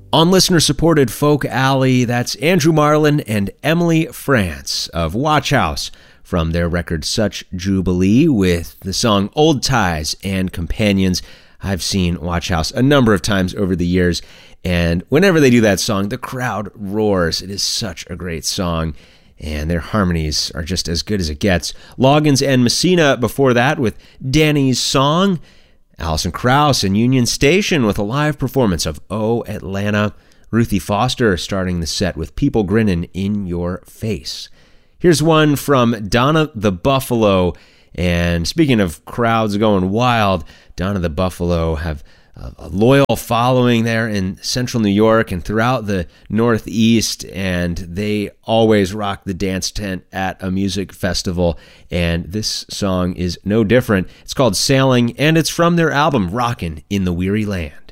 On listener-supported Folk Alley, that's Andrew Marlin and Emily France of Watch House from their record Such Jubilee with the song Old Ties and Companions. I've seen Watch House a number of times over the years, and whenever they do that song, the crowd roars. It is such a great song, and their harmonies are just as good as it gets. Loggins and Messina before that with Danny's Song. Alison Krauss and Union Station with a live performance of Oh Atlanta. Ruthie Foster starting the set with People Grinnin' in Your Face. Here's one from Donna the Buffalo. And speaking of crowds going wild, Donna the Buffalo have a loyal following there in central New York and throughout the Northeast, and they always rock the dance tent at a music festival, and this song is no different. It's called Sailing, and it's from their album Rockin' in the Weary Land.